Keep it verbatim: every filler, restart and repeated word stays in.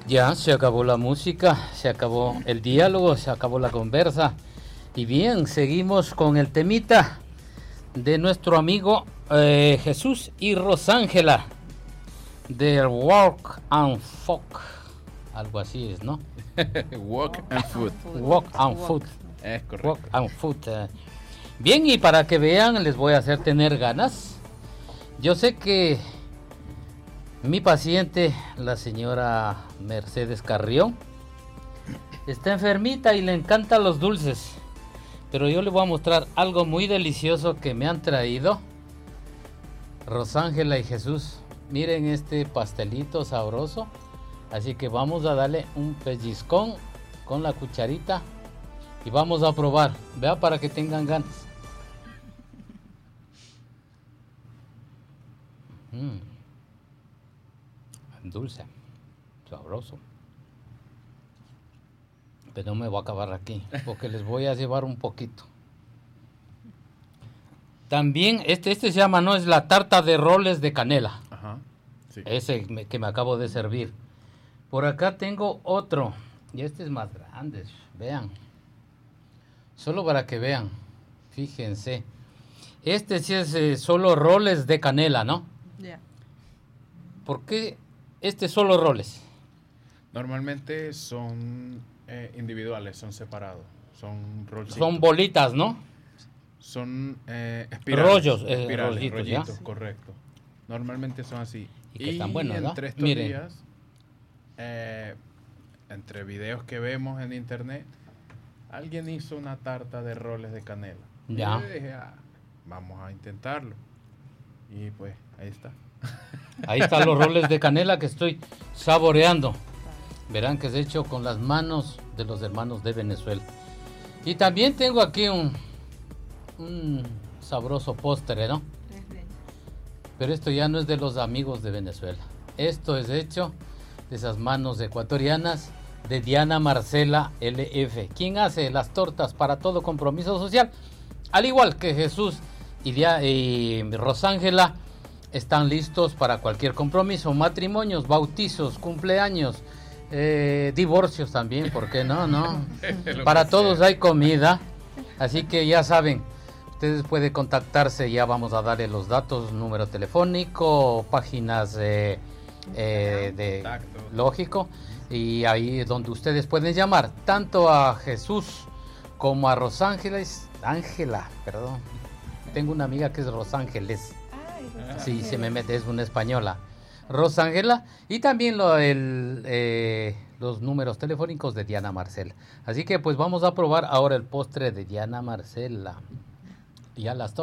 Ya se acabó la música, se acabó el diálogo, se acabó la conversa. Y bien, seguimos con el temita de nuestro amigo eh, Jesús y Rosángela, de Walk and Folk, algo así es, ¿no? Walk and Foot. Walk and Foot. Es correcto. Walk and Foot. eh. Bien, y para que vean, les voy a hacer tener ganas. Yo sé que mi paciente, la señora Mercedes Carrión, está enfermita y le encantan los dulces. Pero yo le voy a mostrar algo muy delicioso que me han traído Rosángela y Jesús. Miren este pastelito sabroso. Así que vamos a darle un pellizcón con la cucharita y vamos a probar. Vea, para que tengan ganas. Mm. Dulce, sabroso. Pero no me voy a acabar aquí, porque les voy a llevar un poquito. También, este, este se llama, ¿no? Es la tarta de roles de canela. Ajá, sí. Ese me- que me acabo de servir. Por acá tengo otro, y este es más grande, vean. Solo para que vean, fíjense. Este sí es eh, solo roles de canela, ¿no? Ya. ¿Por qué este solo roles? Normalmente son eh, individuales, son separados. Son rollitos. Son bolitas, ¿no? Son eh, espirales. Rollos, eh, espirales, rollitos, rollitos, ¿ya? correcto. Normalmente son así. Y que están buenos, ¿no? entre estos Miren. días, eh, entre videos que vemos en internet, alguien hizo una tarta de roles de canela. Ya. Y yo dije, ah, vamos a intentarlo. Y pues, ahí está. Ahí están los roles de canela que estoy saboreando. Verán que es hecho con las manos de los hermanos de Venezuela. Y también tengo aquí un, un sabroso postre, ¿no? Pero esto ya no es de los amigos de Venezuela. Esto es hecho de esas manos ecuatorianas de Diana Marcela L F, quien hace las tortas para todo compromiso social. Al igual que Jesús y, Dia- y Rosángela, están listos para cualquier compromiso, matrimonios, bautizos, cumpleaños, eh, divorcios también, ¿por qué no? No. Para todos hay comida, así que ya saben, ustedes pueden contactarse, ya vamos a darle los datos, número telefónico, páginas eh, eh, de Contacto. lógico, y ahí es donde ustedes pueden llamar tanto a Jesús como a Rosángela, Ángela, perdón, tengo una amiga que es Rosángeles. Sí, se me mete, es una española. Rosángela, y también lo, el, eh, los números telefónicos de Diana Marcela. Así que pues vamos a probar ahora el postre de Diana Marcela. Ya las